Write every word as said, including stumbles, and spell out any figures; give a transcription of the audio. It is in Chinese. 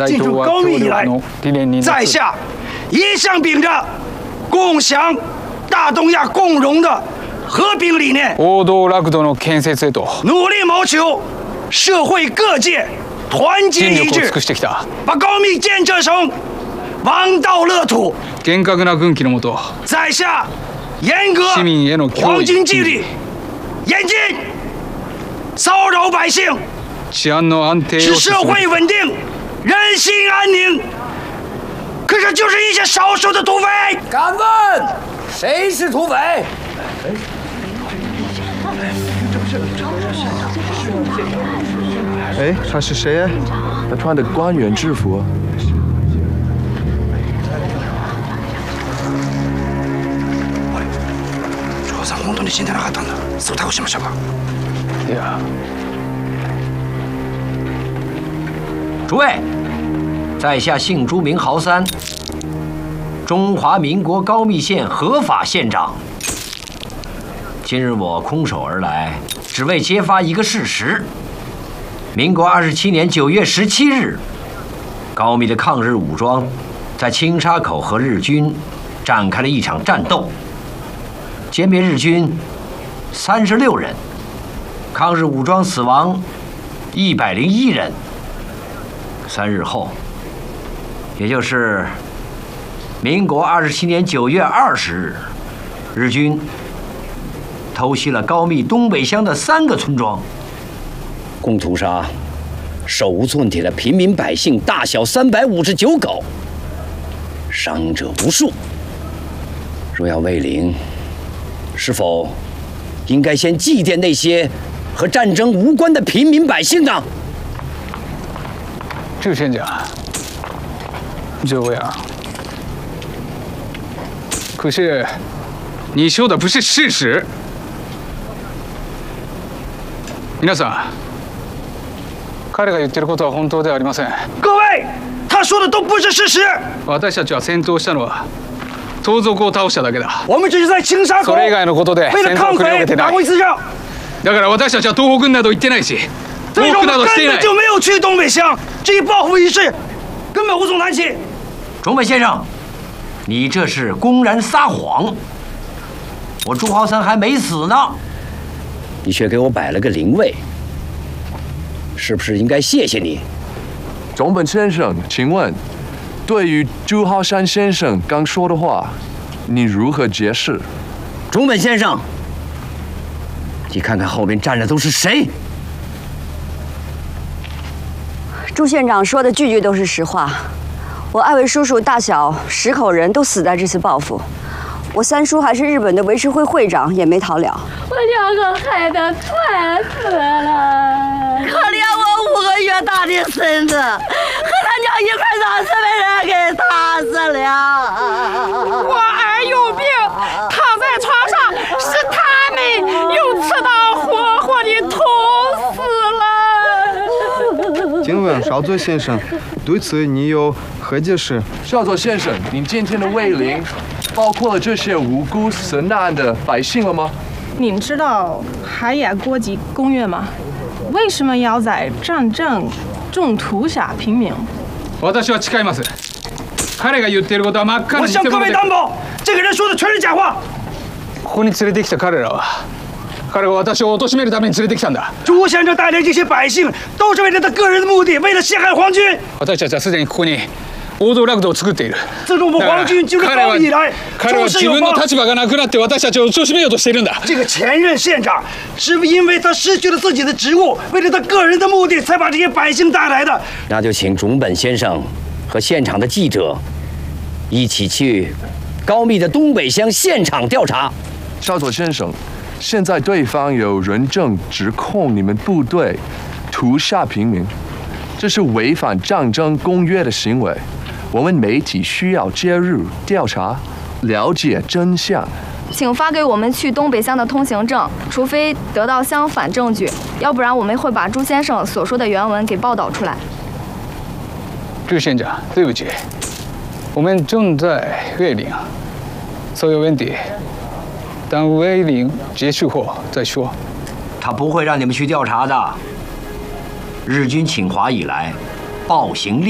进入高密以来，在下一向秉着共享大东亚共荣的和平理念， 王道楽土の建設へと努力谋求社会各界团结一致，把高密建设成王道乐土。 厳格な軍紀の下， 在下严格市民への皇军纪律，严禁骚扰百姓， 治安の安定使社会稳定，人心安宁。可是就是一些少数的土匪。 敢问谁是土匪？ 哎，他是谁？ 他穿的官员制服。 主さん本当に死んでなかったんだ。すぐ逮捕しましょうか。 いや。 诸位，在下姓朱名豪三，中华民国高密县合法县长。今日我空手而来，只为揭发一个事实：民国二十七年九月十七日，高密的抗日武装在青沙口和日军展开了一场战斗，歼灭日军三十六人，抗日武装死亡一百零一人。三日后，也就是民国二十七年九月二十日，日军偷袭了高密东北乡的三个村庄， 共屠杀手无寸铁的平民百姓大小三百五十九口，伤者无数。若要慰灵，是否应该先祭奠那些和战争无关的平民百姓呢？ 朱县长，这样，可是你说的不是事实。皆さん、彼が言ってることは本当ではありません。 各位，他说的都不是事实。 私たちは戦闘したのは盗賊を倒しただけだ。 我们只是在青沙口それ以外のことで戦闘を繰り広げてない。だから私たちは東北など行ってないし。 所以说我们根本就没有去东北乡，这一报复仪式根本无从谈起。 中本先生，你这是公然撒谎！我朱豪三还没死呢， 你却给我摆了个灵位，是不是应该谢谢你？ 中本先生，请问，对于朱豪山先生刚说的话，你如何解释？ 中本先生，你看看后面站的都是谁？ 朱县长说的句句都是实话。我二位叔叔大小十口人都死在这次报复，我三叔还是日本的维持会会长，也没逃了。 我两个孩子全死了， 可怜我五个月大的孙子，和他娘一块让四位人给打死了。 我儿有病，躺在床上，是他们用刺刀活活的捅死了。 请问少佐先生，对此你有何解释？ 少佐先生，您今天的慰灵包括了这些无辜死难的百姓了吗？ 您知道海野国际公约吗？为什么要在战争中屠杀平民？ 私は誓います。彼が言っていることは真っ赤な偽物で。 我向各位担保，这个人说的全是假话。 ここに連れてきた彼らは。彼が私を貶めるために連れてきたんだ。 朱先生带领这些百姓，都是为了他个人的目的，为了陷害皇军。 私たちはすでにここに王道楽土を作っている。 自从我们皇军进入高密以来， 彼は自分の立場がなくなって私たちを貶めようとしているんだ。 这个前任县长是因为他失去了自己的职务，为了他个人的目的，才把这些百姓带来的。 那就请中本先生和现场的记者一起去高密的东北乡现场调查。 少佐先生。现在对方有人证指控你们部队屠杀平民，这是违反战争公约的行为。我们媒体需要介入调查，了解真相。 请发给我们去东北乡的通行证，除非得到相反证据，要不然我们会把朱先生所说的原文给报道出来。 朱县长，对不起，我们正在慰灵，所有问题。等慰灵结束后再说。 他不会让你们去调查的。日军侵华以来，暴行厉